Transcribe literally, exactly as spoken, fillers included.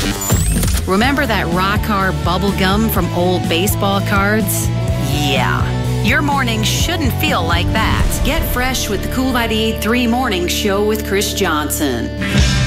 Remember that rock hard bubble gum from old baseball cards? Yeah. Your morning shouldn't feel like that. Get fresh with the Cool ninety-eight three Morning Show with Chris Johnson.